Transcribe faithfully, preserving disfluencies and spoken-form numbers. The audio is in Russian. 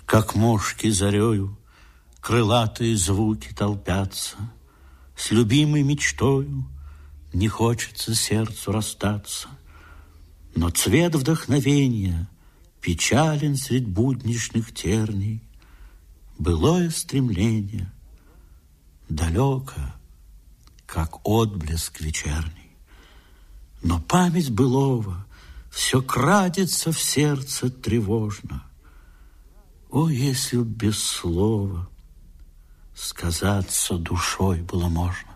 Как мошки зарею крылатые звуки толпятся, с любимой мечтою не хочется сердцу расстаться. Но цвет вдохновения печален средь будничных терний. Былое стремление далеко, как отблеск вечерний. Но память былого все крадется в сердце тревожно. О, если б без слова сказаться душой было можно!